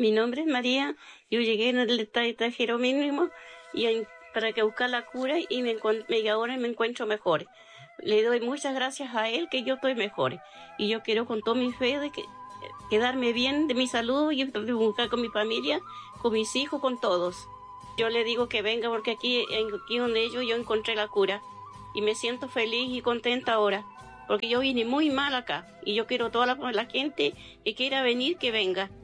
Mi nombre es María, yo llegué en el extranjero mínimo para que buscar la cura y ahora me encuentro mejor. Le doy muchas gracias a él que yo estoy mejor y yo quiero con toda mi fe de quedarme bien de mi salud y buscar con mi familia, con mis hijos, con todos. Yo le digo que venga porque aquí donde yo encontré la cura y me siento feliz y contenta ahora porque yo vine muy mal acá y yo quiero toda la gente que quiera venir que venga.